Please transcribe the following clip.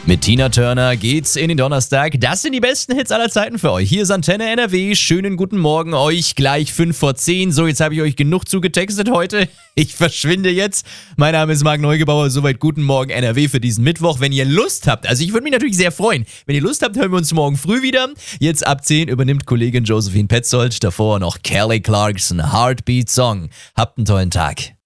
Mit Tina Turner geht's in den Donnerstag. Das sind die besten Hits aller Zeiten für euch. Hier ist Antenne NRW. Schönen guten Morgen euch. Gleich 5 vor 10. So, jetzt habe ich euch genug zugetextet heute. Ich verschwinde jetzt. Mein Name ist Marc Neugebauer. Soweit guten Morgen NRW für diesen Mittwoch. Wenn ihr Lust habt, also ich würde mich natürlich sehr freuen. Wenn ihr Lust habt, hören wir uns morgen früh wieder. Jetzt ab 10 übernimmt Kollegin Josephine Petzold. Davor noch Kelly Clarkson, Heartbeat Song. Habt einen tollen Tag.